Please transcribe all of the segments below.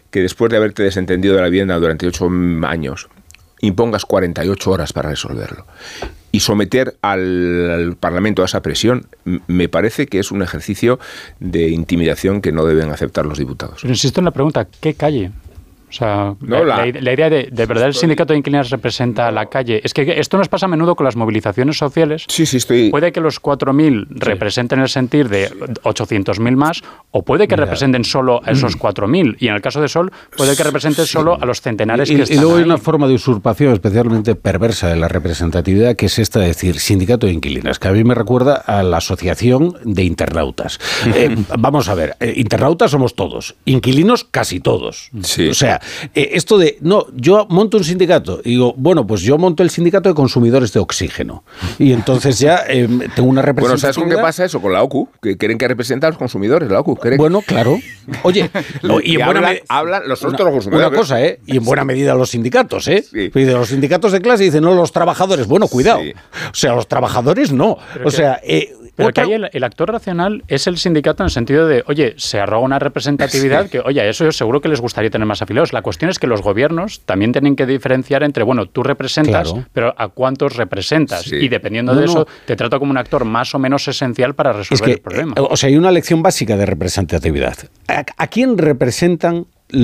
que después de haberte desentendido de la vivienda durante 8 años, impongas 48 horas para resolverlo. Y someter al Parlamento a esa presión me parece que es un ejercicio de intimidación que no deben aceptar los diputados. Pero insisto en la pregunta, ¿qué calle? O sea, no, la idea de verdad el sindicato de inquilinos representa la calle. Es que esto nos pasa a menudo con las movilizaciones sociales. Sí, puede que los 4.000 representen el sentir de 800.000 más, o puede que representen solo a esos 4.000. Y en el caso de Sol, puede que represente solo a los centenares que están Y luego ahí. hay una forma de usurpación especialmente perversa de la representatividad, que es esta de decir sindicato de inquilinos, que a mí me recuerda a la asociación de internautas. Vamos a ver, internautas somos todos, inquilinos casi todos. Sí. O sea, esto de, no, yo monto un sindicato, y digo, bueno, pues yo monto el sindicato de consumidores de oxígeno. Y entonces ya tengo una representatividad. Bueno, ¿sabes con qué pasa eso? Con la OCU, que quieren que represente a los consumidores, la OCU. Bueno, claro. Oye, y en buena hablan los otros consumidores. Una cosa, y en buena medida los sindicatos, Sí. Y de los sindicatos de clase dicen, no, los trabajadores. Bueno, cuidado. Sí. O sea, los trabajadores no. Pero que ahí el actor racional es el sindicato en el sentido de, oye, se arroga una representatividad que, oye, eso yo seguro que les gustaría tener más afiliados. La cuestión es que los gobiernos también tienen que diferenciar entre, bueno, tú representas, pero ¿a cuántos representas? Sí. Y dependiendo de eso, te trato como un actor más o menos esencial para resolver el problema. O sea, hay una lección básica de representatividad. ¿A quién representan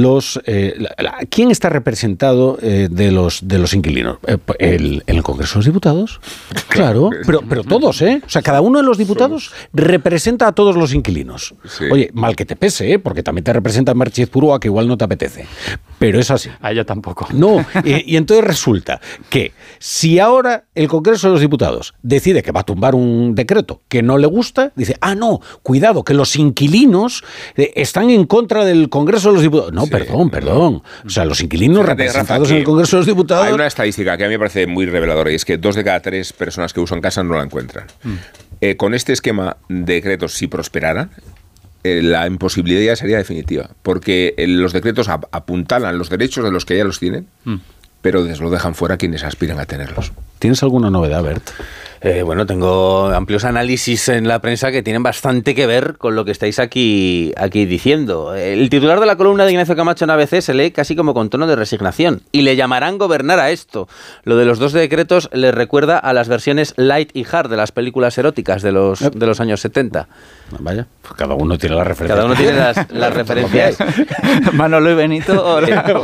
¿quién está representado de los inquilinos? ¿En el Congreso de los Diputados? Claro, pero todos, O sea, cada uno de los diputados representa a todos los inquilinos. Sí. Oye, mal que te pese, porque también te representa Merche Purúa, que igual no te apetece. Pero es así. A ella tampoco. No, y entonces resulta que si ahora el Congreso de los Diputados decide que va a tumbar un decreto que no le gusta, dice, no, cuidado, que los inquilinos están en contra del Congreso de los Diputados. No, sí, perdón. O sea, los inquilinos representados en el Congreso de los Diputados... Hay una estadística que a mí me parece muy reveladora, y es que 2 de cada 3 personas que usan casa no la encuentran. Con este esquema de decretos, si prosperaran, la imposibilidad ya sería definitiva, porque los decretos apuntalan los derechos de los que ya los tienen, pero lo dejan fuera quienes aspiran a tenerlos. ¿Tienes alguna novedad, Bert? Bueno, tengo amplios análisis en la prensa que tienen bastante que ver con lo que estáis aquí diciendo. El titular de la columna de Ignacio Camacho en ABC se lee casi como con tono de resignación. Y le llamarán gobernar a esto. Lo de los 2 decretos le recuerda a las versiones light y hard de las películas eróticas de los años 70. Vaya, pues cada uno tiene las referencias. Cada uno tiene las referencias. Manolo y Benito o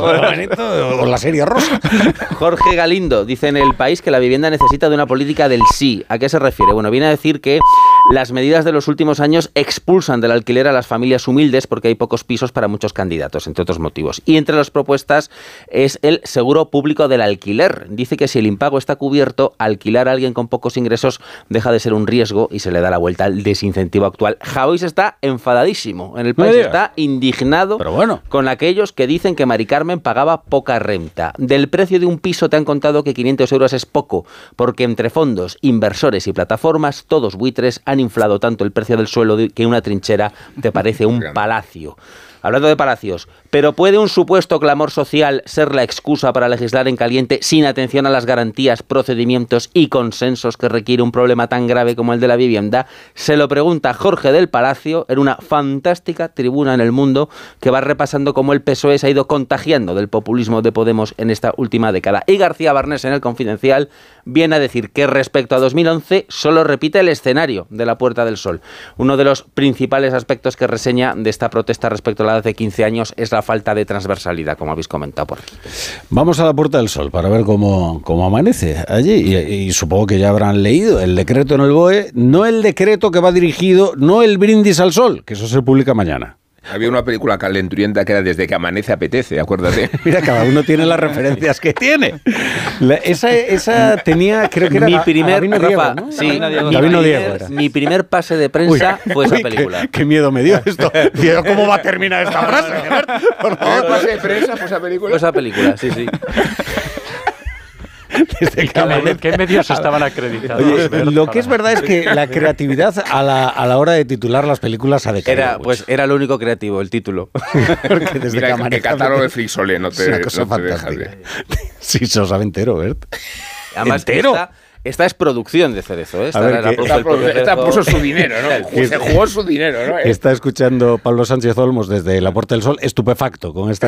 la serie rosa. Jorge Galindo dice en El País que la vivienda necesita de una política del sí. ¿A qué se refiere? Bueno, viene a decir que las medidas de los últimos años expulsan del alquiler a las familias humildes porque hay pocos pisos para muchos candidatos, entre otros motivos. Y entre las propuestas es el seguro público del alquiler. Dice que si el impago está cubierto, alquilar a alguien con pocos ingresos deja de ser un riesgo y se le da la vuelta al desincentivo actual. Javois está enfadadísimo. En El País está indignado con aquellos que dicen que Mari Carmen pagaba poca renta. Del precio de un piso te han contado que 500 euros es poco, porque entre fondos, inversores y plataformas, todos buitres, han inflado tanto el precio del suelo que una trinchera te parece un palacio. Hablando de palacios, ¿pero puede un supuesto clamor social ser la excusa para legislar en caliente sin atención a las garantías, procedimientos y consensos que requiere un problema tan grave como el de la vivienda? Se lo pregunta Jorge del Palacio en una fantástica tribuna en El Mundo que va repasando cómo el PSOE se ha ido contagiando del populismo de Podemos en esta última década. Y García Barnés en El Confidencial viene a decir que respecto a 2011 solo repite el escenario de la Puerta del Sol. Uno de los principales aspectos que reseña de esta protesta respecto a la de hace 15 años es la falta de transversalidad, como habéis comentado por aquí. Vamos a la Puerta del Sol para ver cómo amanece allí y supongo que ya habrán leído el decreto en el BOE, no el decreto que va dirigido, no el brindis al sol, que eso se publica mañana. Había una película calenturienta que era Desde que amanece apetece, acuérdate. Mira, cada uno tiene las referencias que tiene. Esa tenía, creo que era mi primer Gabino Rafa, Diego, ¿no? Sí, Gabino Diego era. Mi primer pase de prensa fue esa película. Qué miedo me dio esto. Tío, ¿cómo va a terminar esta frase? Por favor, pase de prensa fue esa película. Fue esa película, sí. ¿Qué medios estaban acreditados? Oye, lo que es verdad es que la creatividad a la hora de titular las películas ha decaído. Era lo único creativo, el título. Porque desde mira, que catálogo de Frixole no te dejas de... Sí, se lo sabe entero, Bert. Además, ¿entero? Esta es producción de Cerezo, ¿eh? Esta puso su dinero, ¿no? Se jugó su dinero, ¿no? Está escuchando Pablo Sánchez Olmos desde la Puerta del Sol, estupefacto con esta